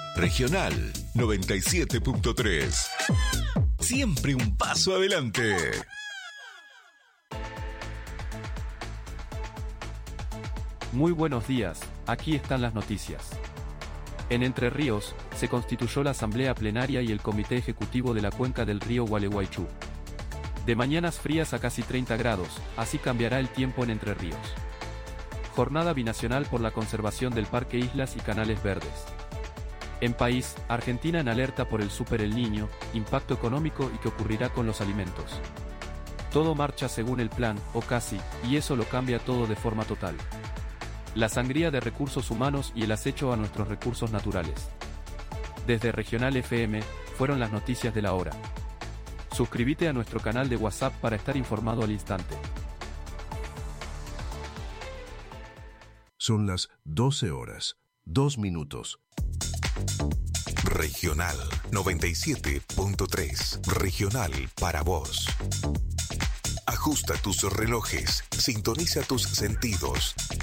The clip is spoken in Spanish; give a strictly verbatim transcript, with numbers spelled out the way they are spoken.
Regional noventa y siete punto tres. Siempre un paso adelante. Muy buenos días, aquí están las noticias. En Entre Ríos, se constituyó la Asamblea Plenaria y el Comité Ejecutivo de la Cuenca del Río Gualeguaychú. De mañanas frías a casi treinta grados, así cambiará el tiempo en Entre Ríos. Jornada binacional por la conservación del Parque Islas y Canales Verdes. En país, Argentina en alerta por el Super El Niño, impacto económico y qué ocurrirá con los alimentos. Todo marcha según el plan, o casi, y eso lo cambia todo de forma total. La sangría de recursos humanos y el acecho a nuestros recursos naturales. Desde Regional F M, fueron las noticias de la hora. Suscríbete a nuestro canal de WhatsApp para estar informado al instante. Son las doce horas, dos minutos. Regional noventa y siete punto tres. Regional para vos. Ajusta tus relojes, sintoniza tus sentidos.